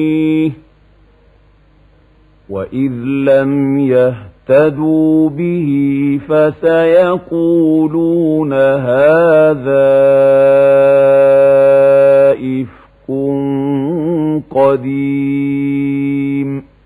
وإذ لم يهتدوا به فسيقولون هذا إفك قديم